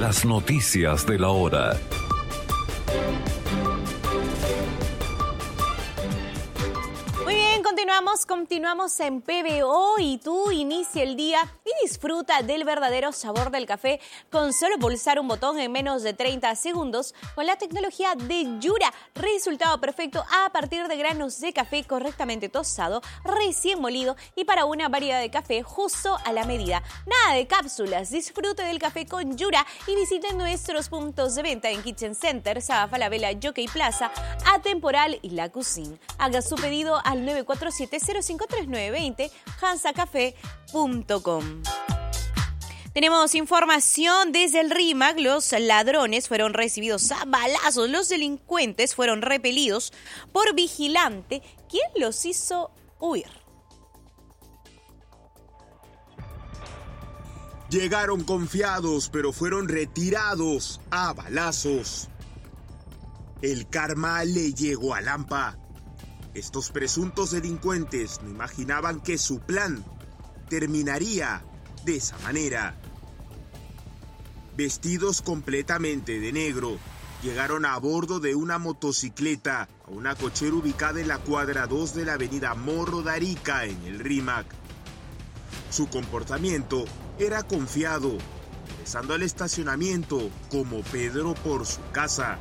Las noticias de la hora. Continuamos en PBO y tú inicia el día y disfruta del verdadero sabor del café con solo pulsar un botón en menos de 30 segundos con la tecnología de Yura. Resultado perfecto a partir de granos de café correctamente tostado, recién molido y para una variedad de café justo a la medida. Nada de cápsulas, disfrute del café con Yura y visite nuestros puntos de venta en Kitchen Center, Saba Falabella, Jockey Plaza, Atemporal y La Cuisine. Haga su pedido al 947-053920, hansacafé.com. Tenemos información desde el RIMAC. Los ladrones fueron recibidos a balazos. Los delincuentes fueron repelidos por vigilante, quien los hizo huir. Llegaron confiados, pero fueron retirados a balazos. El karma le llegó a Lampa. Estos presuntos delincuentes no imaginaban que su plan terminaría de esa manera. Vestidos completamente de negro, llegaron a bordo de una motocicleta a una cochera ubicada en la cuadra 2 de la avenida Morro de Arica, en el RIMAC. Su comportamiento era confiado, ingresando al estacionamiento como Pedro por su casa.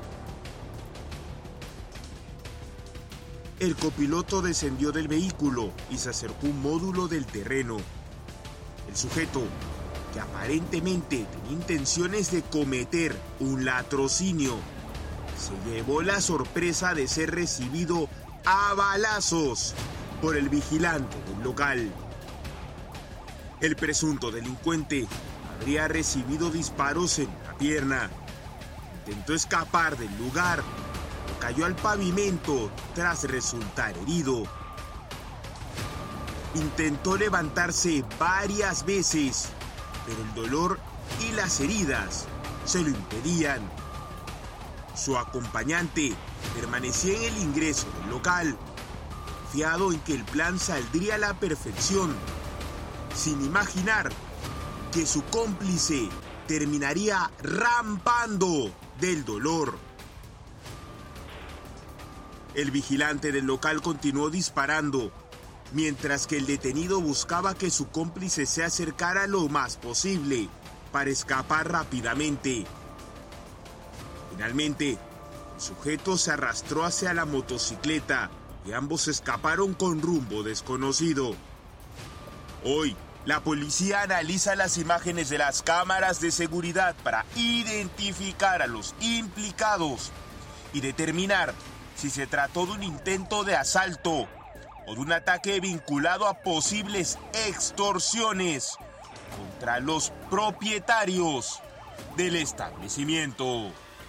El copiloto descendió del vehículo y se acercó a un módulo del terreno. El sujeto, que aparentemente tenía intenciones de cometer un latrocinio, se llevó la sorpresa de ser recibido a balazos por el vigilante del local. El presunto delincuente habría recibido disparos en la pierna. Intentó escapar del lugar, cayó al pavimento tras resultar herido. Intentó levantarse varias veces, pero el dolor y las heridas se lo impedían. Su acompañante permanecía en el ingreso del local, confiado en que el plan saldría a la perfección, sin imaginar que su cómplice terminaría rampando del dolor. El vigilante del local continuó disparando, mientras que el detenido buscaba que su cómplice se acercara lo más posible para escapar rápidamente. Finalmente, el sujeto se arrastró hacia la motocicleta y ambos escaparon con rumbo desconocido. Hoy, la policía analiza las imágenes de las cámaras de seguridad para identificar a los implicados y determinar si se trató de un intento de asalto o de un ataque vinculado a posibles extorsiones contra los propietarios del establecimiento.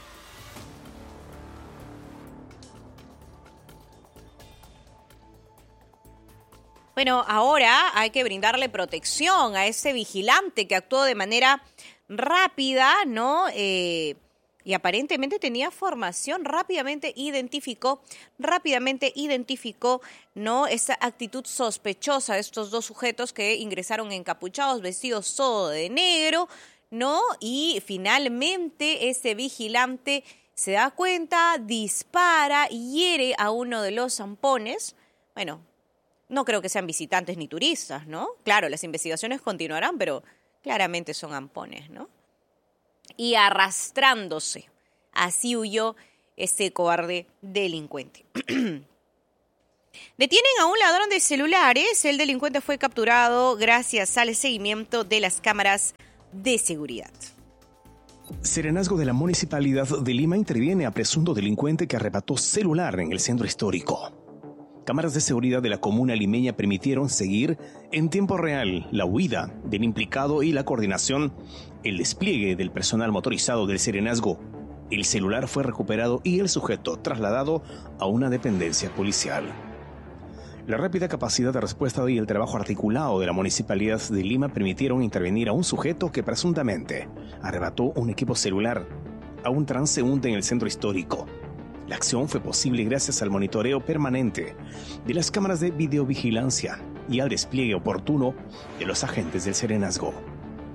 Bueno, ahora hay que brindarle protección a ese vigilante que actuó de manera rápida, ¿no? Y aparentemente tenía formación, rápidamente identificó, ¿no?, esa actitud sospechosa de estos dos sujetos que ingresaron encapuchados, vestidos todo de negro, ¿no? Y finalmente ese vigilante se da cuenta, dispara y hiere a uno de los zampones. Bueno, no creo que sean visitantes ni turistas, ¿no? Claro, las investigaciones continuarán, pero claramente son zampones, ¿no? Y arrastrándose. Así huyó este cobarde delincuente. Detienen a un ladrón de celulares. El delincuente fue capturado gracias al seguimiento de las cámaras de seguridad. Serenazgo de la Municipalidad de Lima interviene a presunto delincuente que arrebató celular en el centro histórico. Cámaras de seguridad de la comuna limeña permitieron seguir en tiempo real la huida del implicado y la coordinación, el despliegue del personal motorizado del Serenazgo. El celular fue recuperado y el sujeto trasladado a una dependencia policial. La rápida capacidad de respuesta y el trabajo articulado de la Municipalidad de Lima permitieron intervenir a un sujeto que presuntamente arrebató un equipo celular a un transeúnte en el centro histórico. La acción fue posible gracias al monitoreo permanente de las cámaras de videovigilancia y al despliegue oportuno de los agentes del Serenazgo.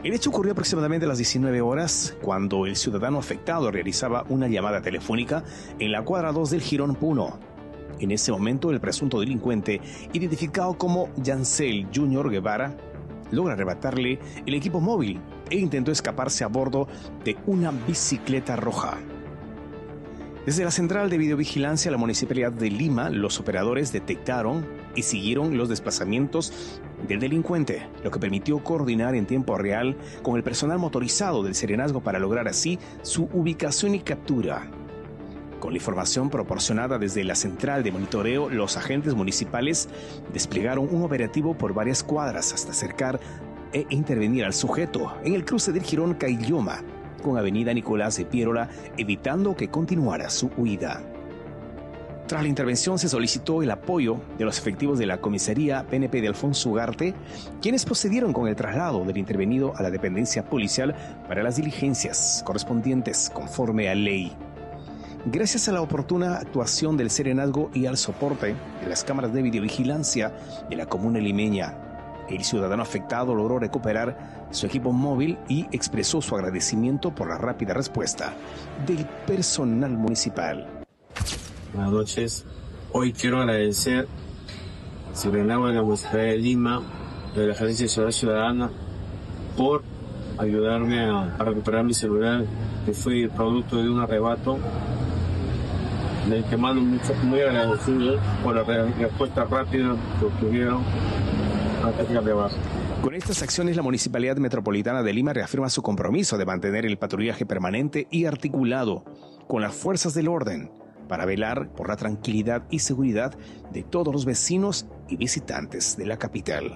El hecho ocurrió aproximadamente a las 19 horas, cuando el ciudadano afectado realizaba una llamada telefónica en la cuadra 2 del Jirón Puno. En ese momento, el presunto delincuente, identificado como Yancel Junior Guevara, logra arrebatarle el equipo móvil e intentó escaparse a bordo de una bicicleta roja. Desde la central de videovigilancia de la Municipalidad de Lima, los operadores detectaron y siguieron los desplazamientos del delincuente, lo que permitió coordinar en tiempo real con el personal motorizado del Serenazgo para lograr así su ubicación y captura. Con la información proporcionada desde la central de monitoreo, los agentes municipales desplegaron un operativo por varias cuadras hasta acercar e intervenir al sujeto en el cruce del Jirón Caylloma con Avenida Nicolás de Piérola, evitando que continuara su huida. Tras la intervención se solicitó el apoyo de los efectivos de la comisaría PNP de Alfonso Ugarte, quienes procedieron con el traslado del intervenido a la dependencia policial para las diligencias correspondientes conforme a ley. Gracias a la oportuna actuación del Serenazgo y al soporte de las cámaras de videovigilancia de la comuna limeña, el ciudadano afectado logró recuperar su equipo móvil y expresó su agradecimiento por la rápida respuesta del personal municipal. Buenas noches. Hoy quiero agradecer al Serenazgo de la Municipalidad de Lima, de la Agencia de Seguridad Ciudadana, por ayudarme a recuperar mi celular, que fue producto de un arrebato. Les mando muy agradecido por la respuesta rápida que obtuvieron ante el arrebato. Con estas acciones, la Municipalidad Metropolitana de Lima reafirma su compromiso de mantener el patrullaje permanente y articulado con las fuerzas del orden para velar por la tranquilidad y seguridad de todos los vecinos y visitantes de la capital.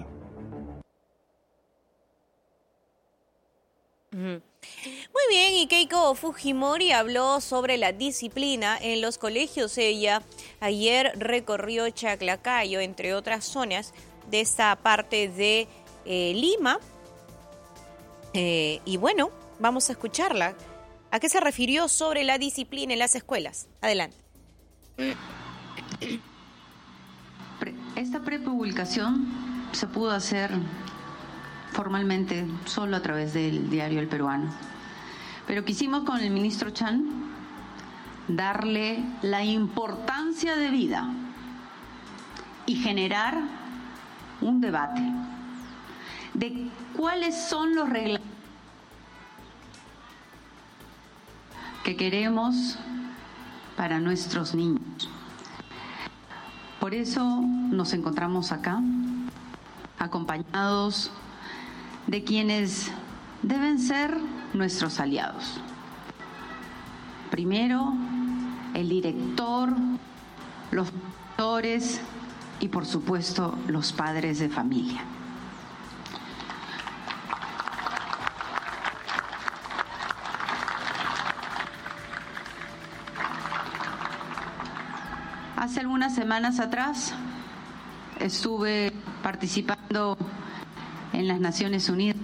Muy bien, y Keiko Fujimori habló sobre la disciplina en los colegios. Ella ayer recorrió Chaclacayo, entre otras zonas de esta parte de Lima. Y bueno, vamos a escucharla. ¿A qué se refirió sobre la disciplina en las escuelas? Adelante. Esta prepublicación se pudo hacer formalmente solo a través del diario El Peruano. Pero quisimos con el ministro Chan darle la importancia de vida y generar un debate de cuáles son los reglamentos que queremos para nuestros niños. Por eso nos encontramos acá, acompañados de quienes deben ser nuestros aliados. Primero, el director, los profesores y, por supuesto, los padres de familia. Hace algunas semanas atrás estuve participando en las Naciones Unidas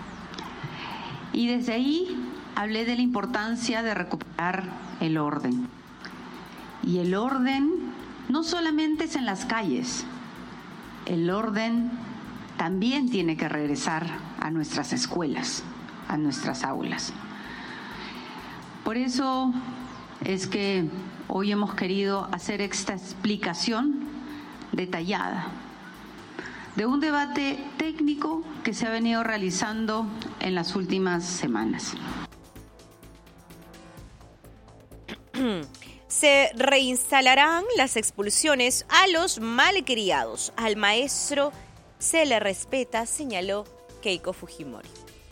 y desde ahí hablé de la importancia de recuperar el orden. Y el orden no solamente es en las calles, el orden también tiene que regresar a nuestras escuelas, a nuestras aulas. Por eso es que hoy hemos querido hacer esta explicación detallada de un debate técnico que se ha venido realizando en las últimas semanas. Se reinstalarán las expulsiones a los malcriados. Al maestro se le respeta, señaló Keiko Fujimori.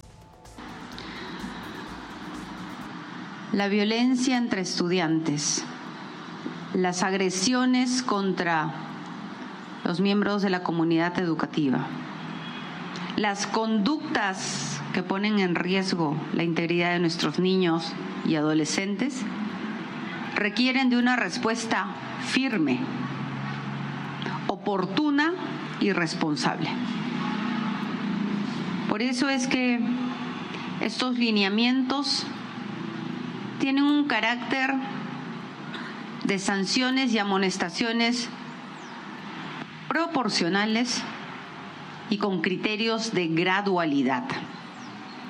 La violencia entre estudiantes, las agresiones contra los miembros de la comunidad educativa, las conductas que ponen en riesgo la integridad de nuestros niños y adolescentes requieren de una respuesta firme, oportuna y responsable. Por eso es que estos lineamientos tienen un carácter de sanciones y amonestaciones proporcionales y con criterios de gradualidad.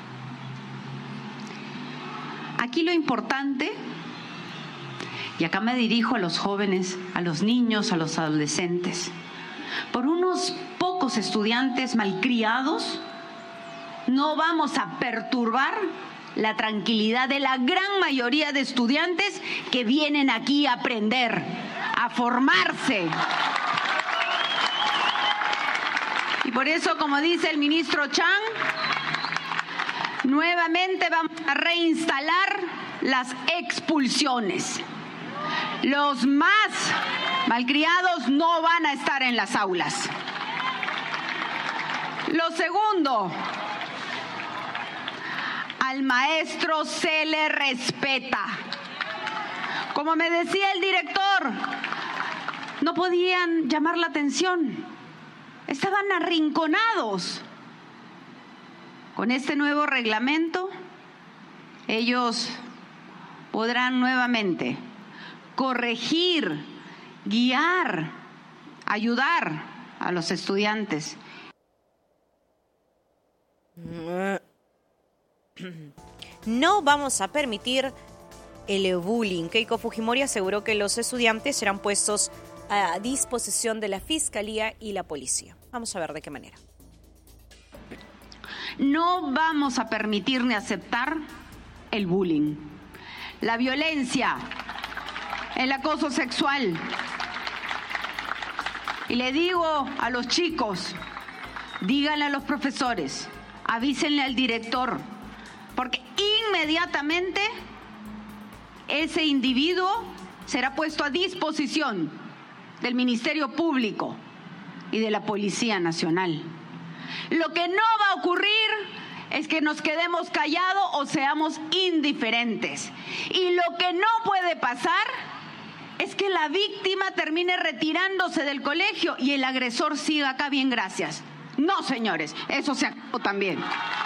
Aquí lo importante, y acá me dirijo a los jóvenes, a los niños, a los adolescentes, por unos pocos estudiantes malcriados, no vamos a perturbar la tranquilidad de la gran mayoría de estudiantes que vienen aquí a aprender, a formarse. Y por eso, como dice el ministro Chang, nuevamente vamos a reinstalar las expulsiones. Los más malcriados no van a estar en las aulas. Lo segundo, al maestro se le respeta. Como me decía el director, no podían llamar la atención. Estaban arrinconados. Con este nuevo reglamento, ellos podrán nuevamente corregir, guiar, ayudar a los estudiantes. No vamos a permitir el bullying. Keiko Fujimori aseguró que los estudiantes serán puestos a disposición de la Fiscalía y la Policía. Vamos a ver de qué manera. No vamos a permitir ni aceptar el bullying, la violencia, el acoso sexual. Y le digo a los chicos, díganle a los profesores, avísenle al director, porque inmediatamente ese individuo será puesto a disposición del Ministerio Público y de la Policía Nacional. Lo que no va a ocurrir es que nos quedemos callados o seamos indiferentes. Y lo que no puede pasar es que la víctima termine retirándose del colegio y el agresor siga acá, bien, gracias. No, señores, eso se acabó también.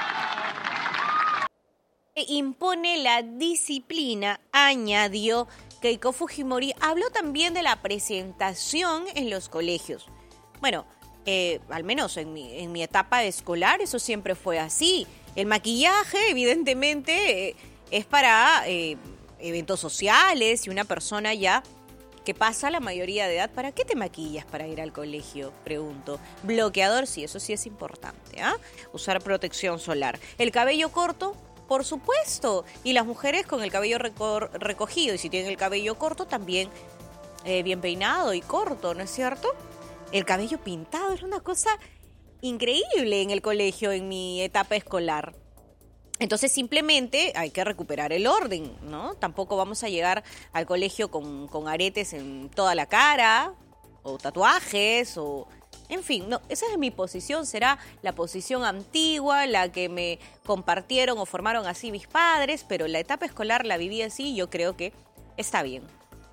Impone la disciplina, añadió Keiko Fujimori. Habló también de la presentación en los colegios. Bueno, al menos en mi etapa escolar eso siempre fue así. El maquillaje, evidentemente, es para eventos sociales y una persona ya que pasa la mayoría de edad. ¿Para qué te maquillas para ir al colegio? Pregunto. Bloqueador, sí, eso sí es importante, ¿ah? Usar protección solar. El cabello corto, por supuesto. Y las mujeres con el cabello recogido. Y si tienen el cabello corto, también bien peinado y corto, ¿no es cierto? El cabello pintado era una cosa increíble en el colegio, en mi etapa escolar. Entonces simplemente hay que recuperar el orden, ¿no? Tampoco vamos a llegar al colegio con aretes en toda la cara, o tatuajes, o... En fin, no, esa es mi posición, será la posición antigua, la que me compartieron o formaron así mis padres, pero la etapa escolar la viví así y yo creo que está bien.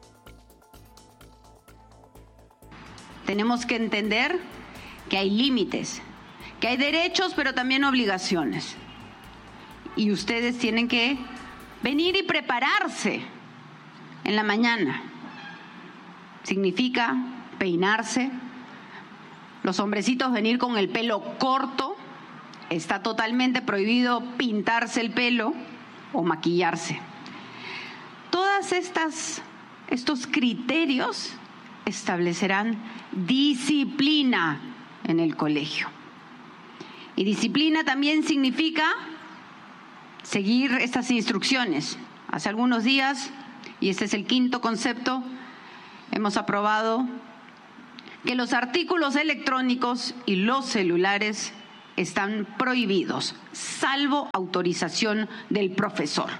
Tenemos que entender que hay límites, que hay derechos, pero también obligaciones. Y ustedes tienen que venir y prepararse en la mañana. Significa peinarse. Los hombrecitos venir con el pelo corto. Está totalmente prohibido pintarse el pelo o maquillarse. Todas estos criterios establecerán disciplina en el colegio. Y disciplina también significa seguir estas instrucciones. Hace algunos días, y este es el quinto concepto, hemos aprobado que los artículos electrónicos y los celulares están prohibidos, salvo autorización del profesor.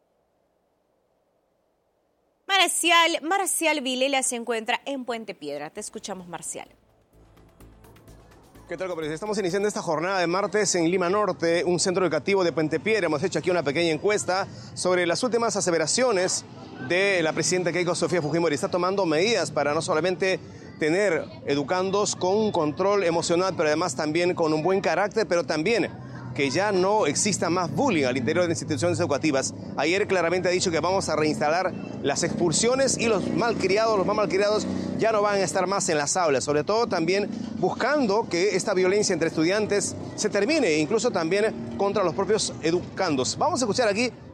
Marcial Vilela se encuentra en Puente Piedra. Te escuchamos, Marcial. ¿Qué tal, compañeros? Estamos iniciando esta jornada de martes en Lima Norte, un centro educativo de Puente Piedra. Hemos hecho aquí una pequeña encuesta sobre las últimas aseveraciones de la presidenta Keiko Sofía Fujimori. Está tomando medidas para no solamente tener educandos con un control emocional, pero además también con un buen carácter, pero también que ya no exista más bullying al interior de las instituciones educativas. Ayer claramente ha dicho que vamos a reinstalar las expulsiones y los más malcriados ya no van a estar más en las aulas, sobre todo también buscando que esta violencia entre estudiantes se termine, incluso también contra los propios educandos. Vamos a escuchar aquí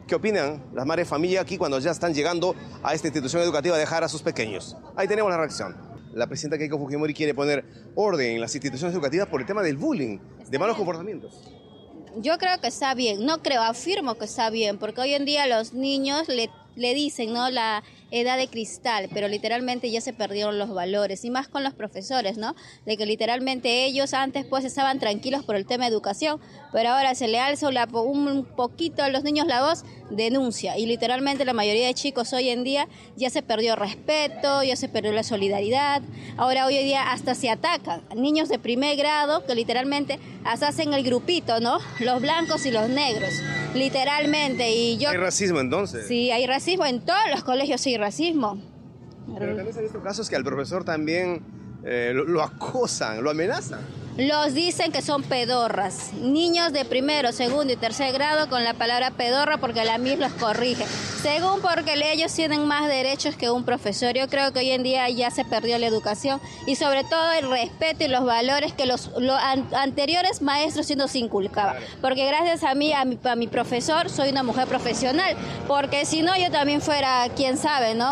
¿Qué opinan las madres de familia aquí cuando ya están llegando a esta institución educativa a dejar a sus pequeños? Ahí tenemos la reacción. La presidenta Keiko Fujimori quiere poner orden en las instituciones educativas por el tema del bullying, de malos comportamientos. Yo creo que está bien, no creo, afirmo que está bien, porque hoy en día los niños le dicen, ¿no?, la edad de cristal, pero literalmente ya se perdieron los valores, y más con los profesores, ¿no?, de que literalmente ellos antes pues estaban tranquilos por el tema de educación, pero ahora se le alza un poquito a los niños la voz, denuncia, y literalmente la mayoría de chicos hoy en día ya se perdió respeto, ya se perdió la solidaridad, ahora hoy en día hasta se atacan niños de primer grado que literalmente hasta hacen el grupito, ¿no?, los blancos y los negros, literalmente. Y yo, ¿hay racismo entonces? Sí, hay racismo, en todos los colegios hay racismo. Pero también se han visto casos que al profesor también lo acosan, lo amenazan. Los dicen que son pedorras, niños de primero, segundo y tercer grado con la palabra pedorra porque la MIS los corrige, según porque ellos tienen más derechos que un profesor. Yo creo que hoy en día ya se perdió la educación y sobre todo el respeto y los valores que los anteriores maestros sí nos inculcaban, porque gracias a mí, a mi profesor, soy una mujer profesional, porque si no yo también fuera, quién sabe, ¿no?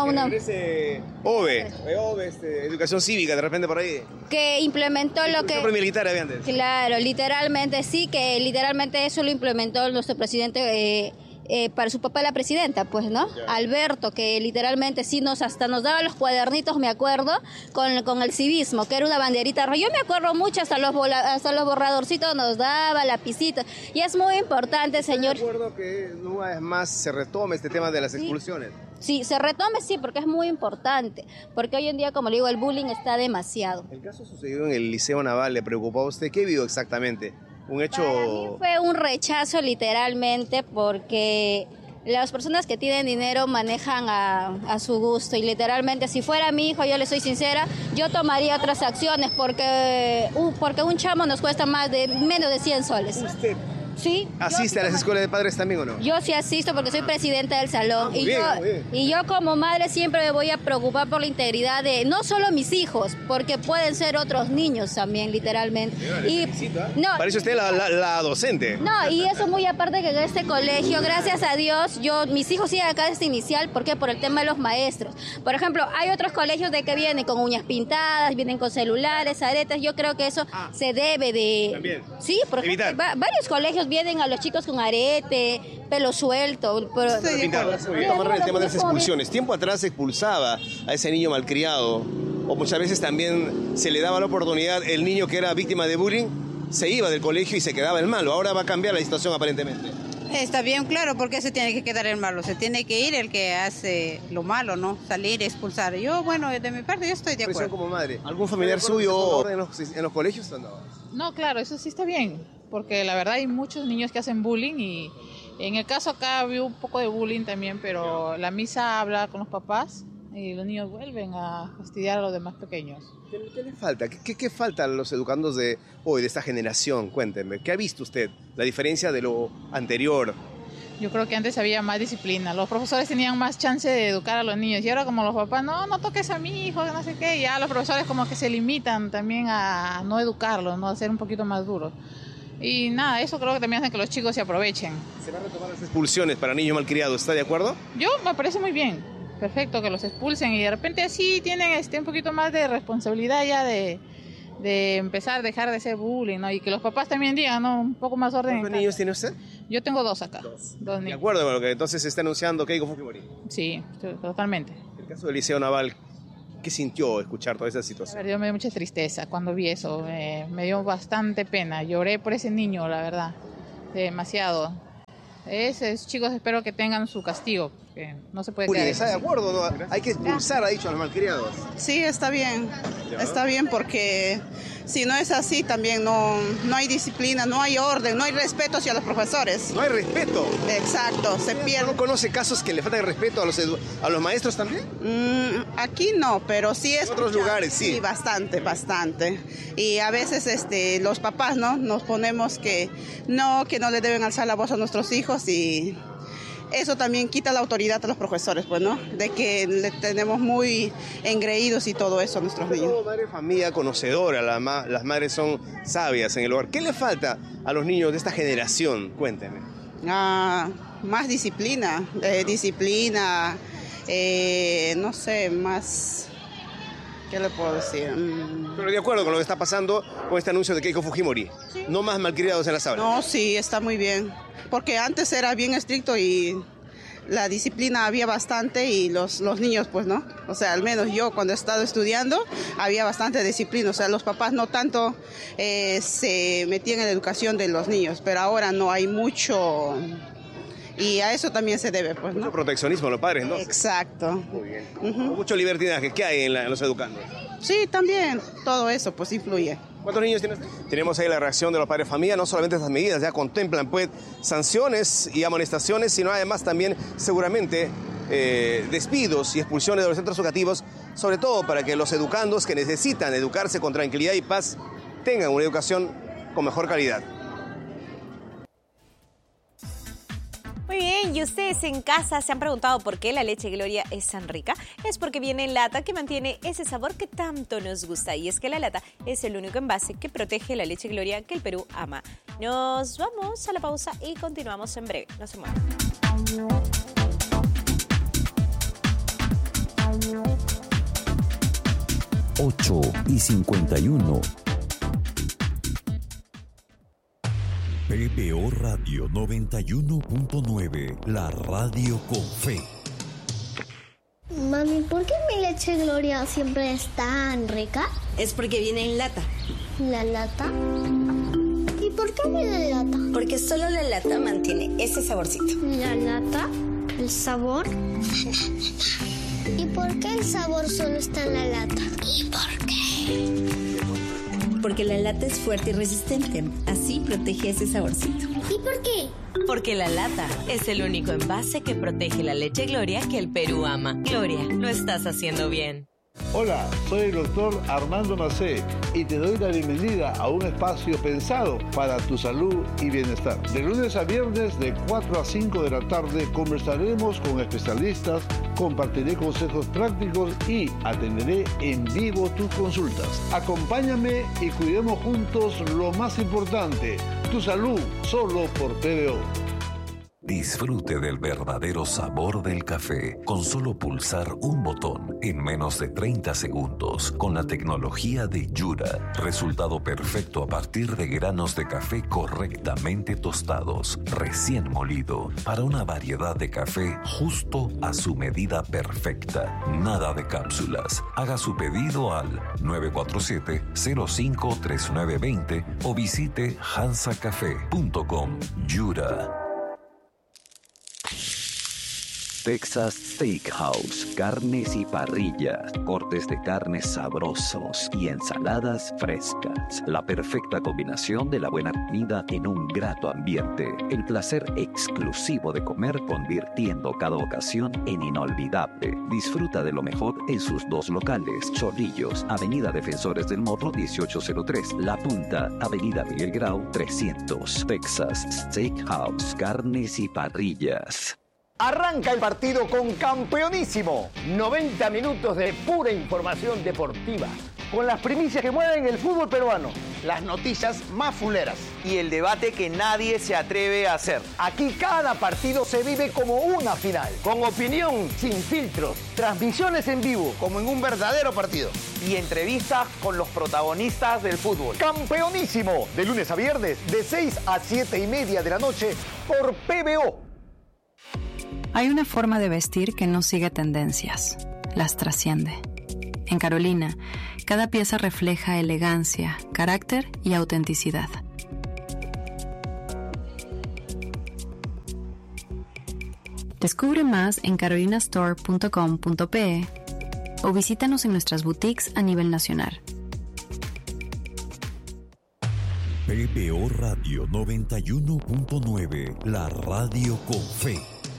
OVE, educación cívica, de repente por ahí. Que implementó lo que... militar había antes. Claro, literalmente sí, que literalmente eso lo implementó nuestro presidente para su papá la presidenta, pues, ¿no? Ya. Alberto, que literalmente sí hasta nos daba los cuadernitos, me acuerdo, con el civismo, que era una banderita roja. Yo me acuerdo mucho, hasta los borradorcitos nos daba, lapicitos. Y es muy importante, señor. Yo recuerdo que una vez más se retome este tema de las expulsiones. Sí, se retome, sí, porque es muy importante. Porque hoy en día, como le digo, el bullying está demasiado. El caso sucedió en el Liceo Naval, ¿le preocupó a usted? ¿Qué vio exactamente? Un hecho... Para mí fue un rechazo literalmente porque las personas que tienen dinero manejan a su gusto y literalmente si fuera mi hijo, yo le soy sincera, yo tomaría otras acciones porque un chamo nos cuesta menos de 100 soles. ¿Usted sí, asiste a las escuelas de padres también o no? Yo sí asisto porque soy presidenta del salón. Muy bien. Y yo como madre siempre me voy a preocupar por la integridad de no solo mis hijos, porque pueden ser otros niños también, literalmente. No, parece usted la docente. No, y eso muy aparte que en este colegio, gracias a Dios, mis hijos siguen acá desde inicial, ¿por qué? Por el tema de los maestros. Por ejemplo, hay otros colegios de que vienen con uñas pintadas, vienen con celulares, aretes, yo creo que eso se debe de... También. Sí, por ejemplo, varios colegios vienen a los chicos con arete, pelo suelto. El tema de las expulsiones. Tiempo atrás se expulsaba a ese niño malcriado, o muchas veces también se le daba la oportunidad, el niño que era víctima de bullying se iba del colegio y se quedaba el malo. Ahora va a cambiar la situación aparentemente. Está bien, claro, porque se tiene que quedar el malo, se tiene que ir el que hace lo malo, ¿no? Salir, expulsar. Yo, bueno, de mi parte yo estoy de acuerdo. Como madre, ¿algún familiar suyo en los colegios o no? No, claro, eso sí está bien, porque la verdad hay muchos niños que hacen bullying y en el caso acá había un poco de bullying también, pero la misa habla con los papás y los niños vuelven a fastidiar a los demás pequeños. ¿Qué le falta? ¿Qué falta a los educandos de hoy, de esta generación? Cuéntenme, ¿qué ha visto usted? La diferencia de lo anterior. Yo creo que antes había más disciplina, los profesores tenían más chance de educar a los niños y ahora como los papás, no toques a mi hijo, no sé qué, ya los profesores como que se limitan también a no educarlos, ¿no? A ser un poquito más duros. Y nada, eso creo que también hace que los chicos se aprovechen. ¿Se van a retomar las expulsiones para niños malcriados? ¿Está de acuerdo? Yo me parece muy bien, perfecto que los expulsen y de repente así tienen un poquito más de responsabilidad ya de empezar a dejar de ser bullying, ¿no? Y que los papás también digan, ¿no? Un poco más orden. ¿Cuántos niños tiene usted? Yo tengo 2 acá. Dos niños. De acuerdo con lo que entonces se está anunciando Keiko Fujimori. Sí, totalmente. El caso del Liceo Naval, ¿qué sintió escuchar toda esa situación? La verdad, me dio mucha tristeza cuando vi eso, me dio bastante pena, lloré por ese niño, la verdad, demasiado. Esos chicos espero que tengan su castigo, que no se puede quedar. ¿Está de acuerdo? ¿No? Hay que expulsar, ha dicho, a los malcriados. Sí, está bien. Está bien porque si no es así también no hay disciplina, no hay orden, no hay respeto hacia los profesores. ¿No hay respeto? Exacto, se pierde. ¿No conoce casos que le falta el respeto a los maestros también? Aquí no, pero sí es... En otros lugares, sí. Sí, bastante. Y a veces los papás, ¿no? Nos ponemos que no le deben alzar la voz a nuestros hijos y... Eso también quita la autoridad a los profesores, pues, ¿no? De que le tenemos muy engreídos y todo eso a nuestros niños. Como madre familia conocedora, las madres son sabias en el hogar. ¿Qué le falta a los niños de esta generación? Cuénteme. Más disciplina, no sé, más, ¿qué le puedo decir? Pero de acuerdo con lo que está pasando con este anuncio de Keiko Fujimori, sí. No más malcriados en las aulas. No, sí, está muy bien, porque antes era bien estricto y la disciplina había bastante y los niños pues no, o sea, al menos yo cuando he estado estudiando había bastante disciplina, o sea, los papás no tanto se metían en la educación de los niños, pero ahora no hay mucho y a eso también se debe pues, ¿no? Mucho proteccionismo los padres, ¿no? Exacto. Muy bien. Mucho libertinaje, ¿qué hay en los educandos? Sí, también, todo eso pues influye. ¿Cuántos niños tienes? Tenemos ahí la reacción de los padres de familia. No solamente estas medidas ya contemplan pues sanciones y amonestaciones, sino además también seguramente despidos y expulsiones de los centros educativos, sobre todo para que los educandos que necesitan educarse con tranquilidad y paz tengan una educación con mejor calidad. Muy bien, y ustedes en casa se han preguntado por qué la leche Gloria es tan rica. Es porque viene en lata que mantiene ese sabor que tanto nos gusta. Y es que la lata es el único envase que protege la leche Gloria que el Perú ama. Nos vamos a la pausa y continuamos en breve. No se muevan. 8:51. PBO Radio 91.9, la radio con fe. Mami, ¿por qué mi leche Gloria siempre es tan rica? Es porque viene en lata. ¿La lata? ¿Y por qué viene en lata? Porque solo la lata mantiene ese saborcito. ¿La lata? ¿El sabor? ¿Y por qué el sabor solo está en la lata? ¿Y por qué? Porque la lata es fuerte y resistente. Así protege ese saborcito. ¿Y por qué? Porque la lata es el único envase que protege la leche Gloria que el Perú ama. Gloria, lo estás haciendo bien. Hola, soy el doctor Armando Macé y te doy la bienvenida a un espacio pensado para tu salud y bienestar. De lunes a viernes de 4 a 5 de la tarde conversaremos con especialistas, compartiré consejos prácticos y atenderé en vivo tus consultas. Acompáñame y cuidemos juntos lo más importante, tu salud, solo por PBO. Disfrute del verdadero sabor del café con solo pulsar un botón en menos de 30 segundos con la tecnología de Yura. Resultado perfecto a partir de granos de café correctamente tostados, recién molido, para una variedad de café justo a su medida perfecta. Nada de cápsulas. Haga su pedido al 947-053920 o visite hansacafé.com. Yura. Texas Steakhouse, carnes y parrillas, cortes de carnes sabrosos y ensaladas frescas. La perfecta combinación de la buena comida en un grato ambiente. El placer exclusivo de comer convirtiendo cada ocasión en inolvidable. Disfruta de lo mejor en sus dos locales. Chorrillos, Avenida Defensores del Morro 1803. La Punta, Avenida Miguel Grau 300. Texas Steakhouse, carnes y parrillas. Arranca el partido con Campeonísimo. 90 minutos de pura información deportiva, con las primicias que mueven el fútbol peruano, las noticias más fuleras y el debate que nadie se atreve a hacer. Aquí cada partido se vive como una final, con opinión sin filtros, transmisiones en vivo como en un verdadero partido y entrevistas con los protagonistas del fútbol. Campeonísimo, de lunes a viernes de 6 a 7:30 de la noche por PBO. Hay una forma de vestir que no sigue tendencias, las trasciende. En Carolina, cada pieza refleja elegancia, carácter y autenticidad. Descubre más en carolinastore.com.pe o visítanos en nuestras boutiques a nivel nacional. PBO Radio 91.9, la radio con fe.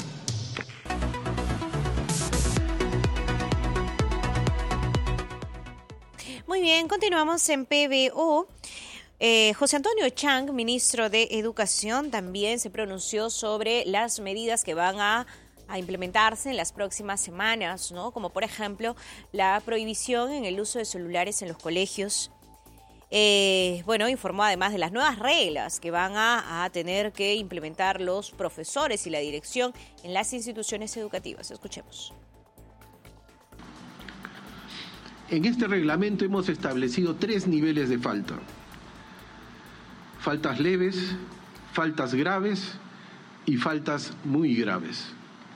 Muy bien, continuamos en PBO. José Antonio Chang, ministro de Educación, también se pronunció sobre las medidas que van a implementarse en las próximas semanas, ¿no? Como por ejemplo la prohibición en el uso de celulares en los colegios. Informó además de las nuevas reglas que van a tener que implementar los profesores y la dirección en las instituciones educativas. Escuchemos. En este reglamento hemos establecido 3 niveles de falta. Faltas leves, faltas graves y faltas muy graves.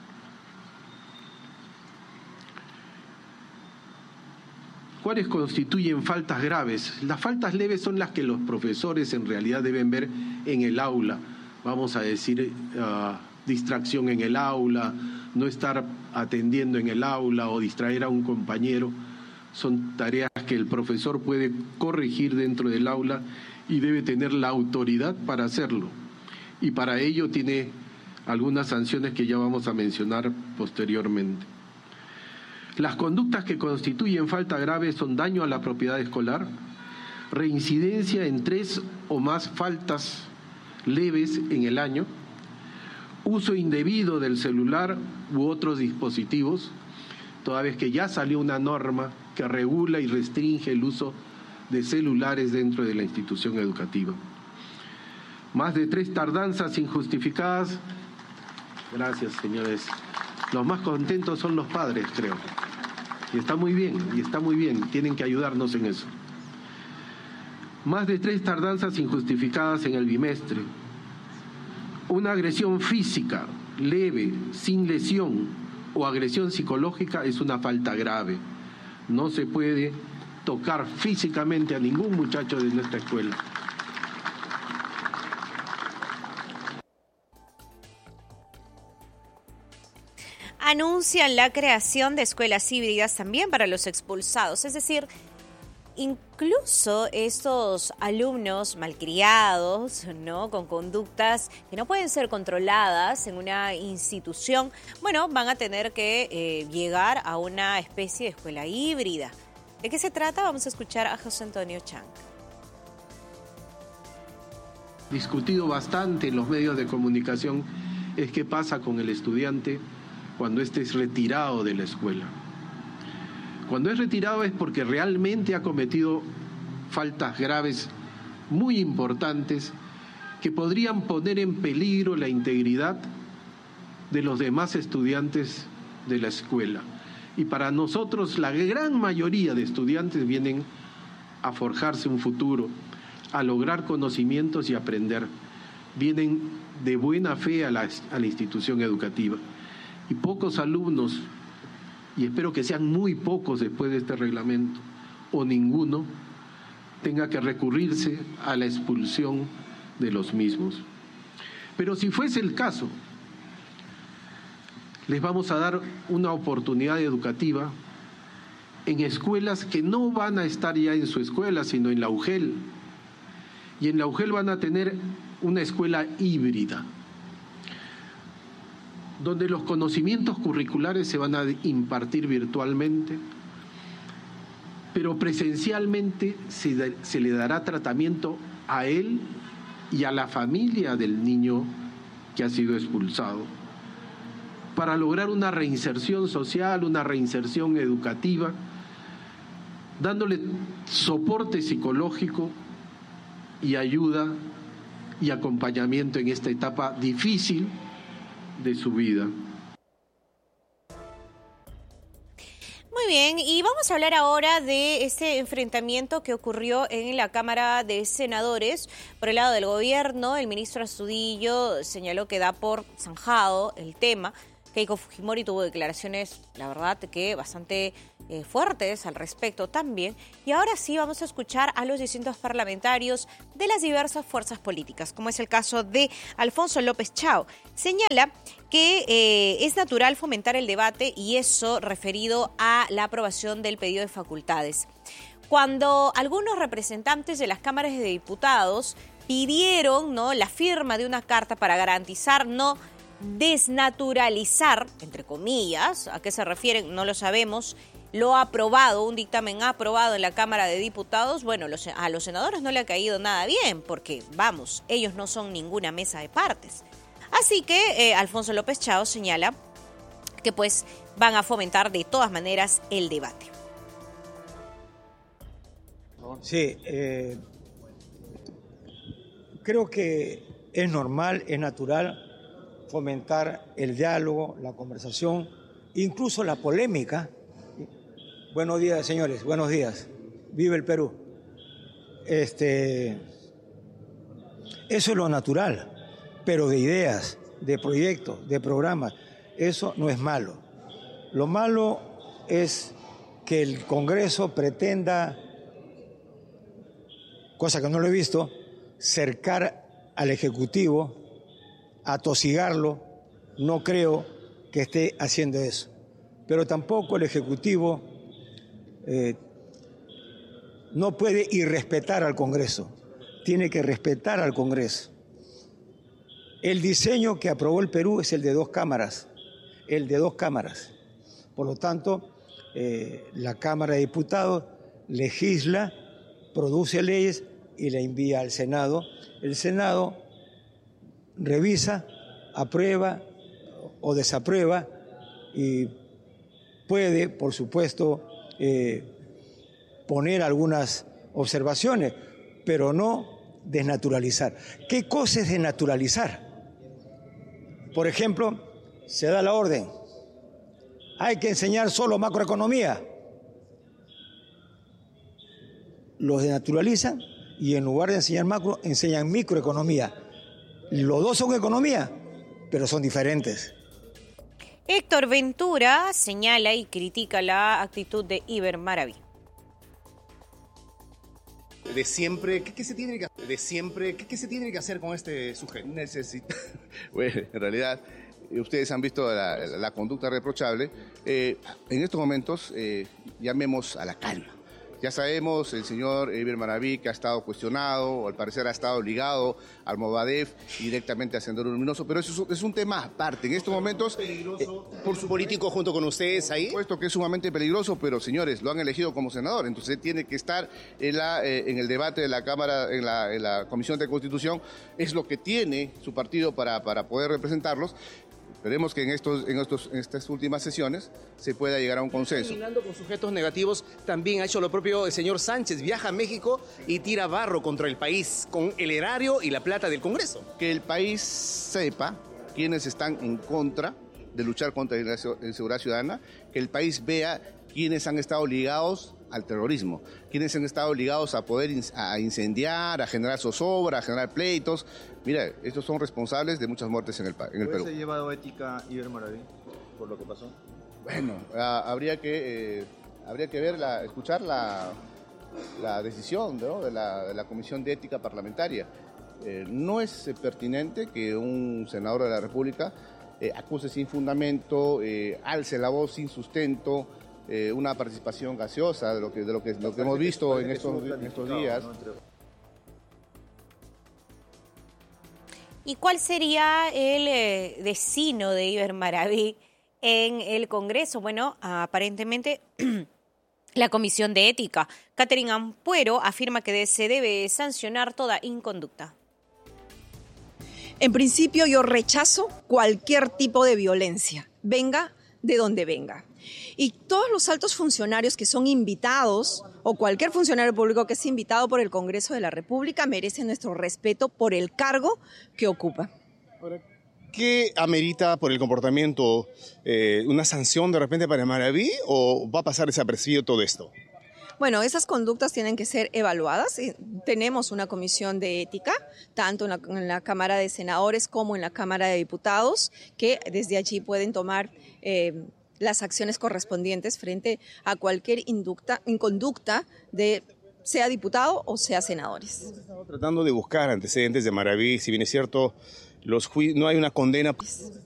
¿Cuáles constituyen faltas graves? Las faltas leves son las que los profesores en realidad deben ver en el aula. Vamos a decir, distracción en el aula, no estar atendiendo en el aula o distraer a un compañero. Son tareas que el profesor puede corregir dentro del aula y debe tener la autoridad para hacerlo. Y para ello tiene algunas sanciones que ya vamos a mencionar posteriormente. Las conductas que constituyen falta grave son daño a la propiedad escolar, reincidencia en 3 o más faltas leves en el año, uso indebido del celular u otros dispositivos, toda vez que ya salió una norma que regula y restringe el uso de celulares dentro de la institución educativa. Más de 3 tardanzas injustificadas. Gracias, señores. Los más contentos son los padres, creo. Y está muy bien, tienen que ayudarnos en eso. Más de 3 tardanzas injustificadas en el bimestre. Una agresión física, leve, sin lesión o agresión psicológica es una falta grave. No se puede tocar físicamente a ningún muchacho de nuestra escuela. Anuncian la creación de escuelas híbridas también para los expulsados, es decir, incluso estos alumnos malcriados, ¿no?, con conductas que no pueden ser controladas en una institución, van a tener que llegar a una especie de escuela híbrida. ¿De qué se trata? Vamos a escuchar a José Antonio Chang. Discutido bastante en los medios de comunicación es qué pasa con el estudiante cuando éste es retirado de la escuela. Cuando es retirado es porque realmente ha cometido faltas graves muy importantes que podrían poner en peligro la integridad de los demás estudiantes de la escuela. Y para nosotros la gran mayoría de estudiantes vienen a forjarse un futuro, a lograr conocimientos y aprender. Vienen de buena fe a la institución educativa. Y pocos alumnos, y espero que sean muy pocos después de este reglamento, o ninguno, tenga que recurrirse a la expulsión de los mismos. Pero si fuese el caso, les vamos a dar una oportunidad educativa en escuelas que no van a estar ya en su escuela, sino en la UGEL. Y en la UGEL van a tener una escuela híbrida, donde los conocimientos curriculares se van a impartir virtualmente, pero presencialmente se le dará tratamiento a él y a la familia del niño que ha sido expulsado, para lograr una reinserción social, una reinserción educativa, dándole soporte psicológico y ayuda y acompañamiento en esta etapa difícil de su vida. Muy bien, y vamos a hablar ahora de este enfrentamiento que ocurrió en la Cámara de Senadores. Por el lado del gobierno, el ministro Astudillo señaló que da por zanjado el tema. Keiko Fujimori tuvo declaraciones, la verdad, que bastante fuertes al respecto también. Y ahora sí vamos a escuchar a los distintos parlamentarios de las diversas fuerzas políticas, como es el caso de Alfonso López Chao. Señala que es natural fomentar el debate y eso referido a la aprobación del pedido de facultades. Cuando algunos representantes de las cámaras de diputados pidieron, ¿no?, la firma de una carta para garantizar no desnaturalizar, entre comillas, ¿a qué se refieren? No lo sabemos. Lo aprobado, un dictamen aprobado en la Cámara de Diputados, a los senadores no le ha caído nada bien, porque, ellos no son ninguna mesa de partes. Así que Alfonso López Chao señala que van a fomentar de todas maneras el debate. Sí, creo que es normal, es natural fomentar el diálogo, la conversación, incluso la polémica. Buenos días, señores, buenos días. Vive el Perú. Eso es lo natural, pero de ideas, de proyectos, de programas, eso no es malo. Lo malo es que el Congreso pretenda, cosa que no lo he visto, cercar al Ejecutivo, atosigarlo. No creo que esté haciendo eso. Pero tampoco el Ejecutivo no puede irrespetar al Congreso. Tiene que respetar al Congreso. El diseño que aprobó el Perú es el de 2 cámaras. El de 2 cámaras. Por lo tanto, la Cámara de Diputados legisla, produce leyes y la envía al Senado. El Senado revisa, aprueba o desaprueba y puede, por supuesto, poner algunas observaciones, pero no desnaturalizar. ¿Qué cosa es desnaturalizar? Por ejemplo, se da la orden, hay que enseñar solo macroeconomía. Los desnaturalizan y en lugar de enseñar macro, enseñan microeconomía. Los dos son economía, pero son diferentes. Héctor Ventura señala y critica la actitud de Iber Maraví. De siempre, ¿qué se tiene que hacer? De siempre, ¿qué se tiene que hacer con este sujeto? Bueno, en realidad, ustedes han visto la conducta reprochable. En estos momentos, llamemos a la calma. Ya sabemos, el señor Iber Maraví, que ha estado cuestionado, o al parecer ha estado ligado al Movadef y directamente a Sendero Luminoso, pero eso es un tema aparte. En estos momentos... ¿Peligroso por su político junto con ustedes ahí? Por supuesto que es sumamente peligroso, pero señores, lo han elegido como senador, entonces tiene que estar en el debate de la Cámara, en la Comisión de Constitución, es lo que tiene su partido para poder representarlos. Esperemos que en estas últimas sesiones se pueda llegar a un consenso. Terminando con sujetos negativos, también ha hecho lo propio el señor Sánchez. Viaja a México y tira barro contra el país con el erario y la plata del Congreso. Que el país sepa quiénes están en contra de luchar contra la inseguridad ciudadana, que el país vea quiénes han estado ligados al terrorismo, quienes han estado ligados a poder a incendiar, a generar zozobra, a generar pleitos. Mira, estos son responsables de muchas muertes en el Perú. ¿Se ha llevado ética Iber Maraví por lo que pasó? Bueno, habría que escuchar la decisión, ¿no?, de la Comisión de Ética Parlamentaria. No es pertinente que un senador de la República acuse sin fundamento, alce la voz sin sustento, una participación gaseosa de lo que hemos visto en estos días. ¿Y cuál sería el destino de Iber Maraví en el Congreso? Bueno, aparentemente la Comisión de Ética. Catherine Ampuero afirma que se debe sancionar toda inconducta. En principio yo rechazo cualquier tipo de violencia, venga de donde venga. Y todos los altos funcionarios que son invitados, o cualquier funcionario público que es invitado por el Congreso de la República, merece nuestro respeto por el cargo que ocupa. ¿Qué amerita por el comportamiento una sanción de repente para Maraví o va a pasar desapercibido todo esto? Bueno, esas conductas tienen que ser evaluadas. Tenemos una comisión de ética, tanto en la Cámara de Senadores como en la Cámara de Diputados, que desde allí pueden tomar las acciones correspondientes frente a cualquier inconducta de sea diputado o sea senadores. Estamos tratando de buscar antecedentes de Maraví, si bien es cierto, no hay una condena.